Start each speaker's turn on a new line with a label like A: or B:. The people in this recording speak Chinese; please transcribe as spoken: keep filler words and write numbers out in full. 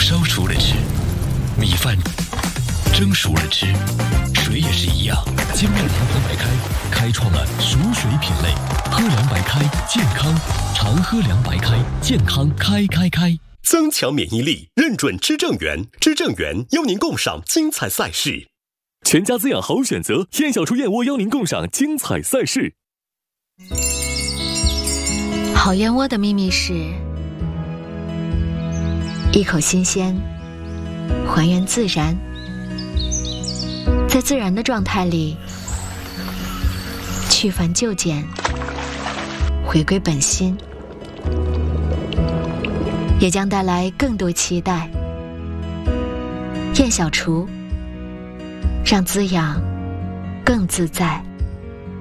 A: 烧熟了吃，米饭蒸熟了吃，水也是一样。精酿长河白开开创了熟水品类，喝凉白开，健康常喝凉白开，健康开开开。
B: 增强免疫力，认准知正源，知正源邀您共赏精彩赛事。
C: 全家滋养好选择，燕小厨燕窝邀您共赏精彩赛事。
D: 好燕窝的秘密是一口新鲜，还原自然，在自然的状态里去繁就简，回归本心，也将带来更多期待。燕小厨，让滋养更自在。